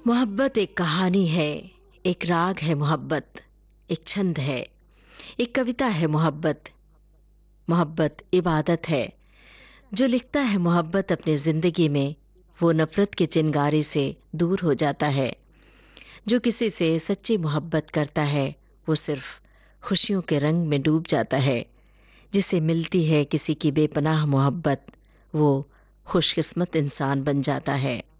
मोहब्बत एक कहानी है, एक राग है मोहब्बत, एक छंद है, एक कविता है मोहब्बत। मोहब्बत इबादत है। जो लिखता है मोहब्बत अपनी जिंदगी में, वो नफरत के चिंगारे से दूर हो जाता है। जो किसी से सच्ची मोहब्बत करता है, वो सिर्फ खुशियों के रंग में डूब जाता है। जिसे मिलती है किसी की बेपनाह मोहब्बत, वो खुशकिस्मत इंसान बन जाता है।